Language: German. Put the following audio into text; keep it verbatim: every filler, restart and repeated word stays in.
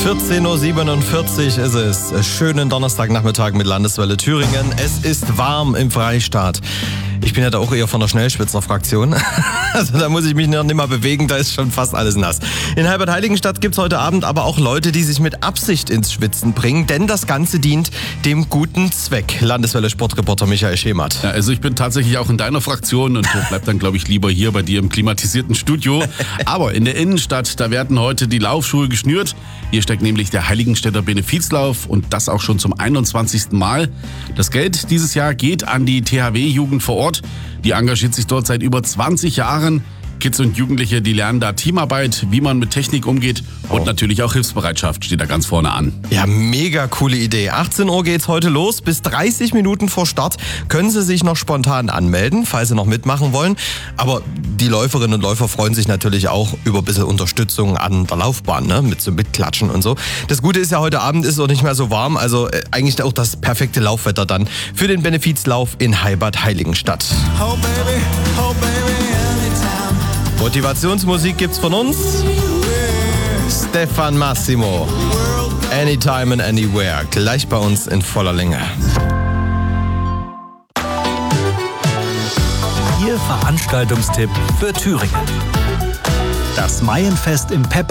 vierzehn Uhr siebenundvierzig ist es. Schönen Donnerstagnachmittag mit Landeswelle Thüringen. Es ist warm im Freistaat. Ich bin ja da auch eher von der Schnellschwitzer-Fraktion. Also da muss ich mich noch nicht mal bewegen, da ist schon fast alles nass. In Heilbad-Heiligenstadt gibt es heute Abend aber auch Leute, die sich mit Absicht ins Schwitzen bringen, denn das Ganze dient dem guten Zweck. Landeswelle-Sportreporter Michael Schemert. Ja, also ich bin tatsächlich auch in deiner Fraktion und bleib dann, glaube ich, lieber hier bei dir im klimatisierten Studio. Aber in der Innenstadt, da werden heute die Laufschuhe geschnürt. Hier steckt nämlich der Heiligenstädter Benefizlauf und das auch schon zum einundzwanzigsten Mal. Das Geld dieses Jahr geht an die T H W-Jugend vor Ort. Die engagiert sich dort seit über zwanzig Jahren. Kids und Jugendliche, die lernen da Teamarbeit, wie man mit Technik umgeht und oh. natürlich auch Hilfsbereitschaft steht da ganz vorne an. Ja, mega coole Idee. achtzehn Uhr geht's heute los. Bis dreißig Minuten vor Start können Sie sich noch spontan anmelden, falls Sie noch mitmachen wollen. Aber die Läuferinnen und Läufer freuen sich natürlich auch über ein bisschen Unterstützung an der Laufbahn, ne? Mit so Mitklatschen und so. Das Gute ist ja, heute Abend ist es auch nicht mehr so warm. Also äh, eigentlich auch das perfekte Laufwetter dann für den Benefizlauf in Heilbad-Heiligenstadt. Oh baby, oh baby. Motivationsmusik gibt's von uns. Stefan Massimo. Anytime and Anywhere. Gleich bei uns in voller Länge. Ihr Veranstaltungstipp für Thüringen. Das Maienfest im Pep